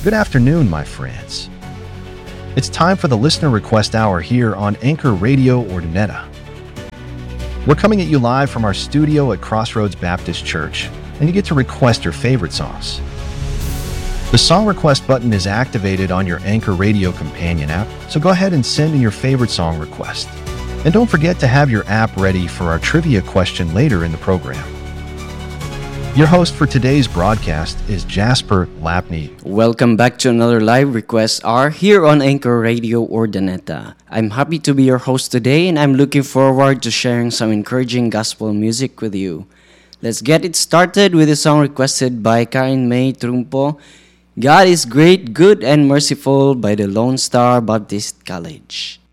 Good afternoon, my friends. It's time for the Listener Request Hour here on Anchor Radio Ordineta. We're coming at you live from our studio at Crossroads Baptist Church, and you get to request your favorite songs. The song request button is activated on your Anchor Radio companion app, so go ahead and send in your favorite song request. And don't forget to have your app ready for our trivia question later in the program. Your host for today's broadcast is Jasper Lapney. Welcome back to another live request hour here on Anchor Radio Ordineta. I'm happy to be your host today, and I'm looking forward to sharing some encouraging gospel music with you. Let's get it started with a song requested by Karen May Trumpo, God is Great, Good, and Merciful by the Lone Star Baptist College.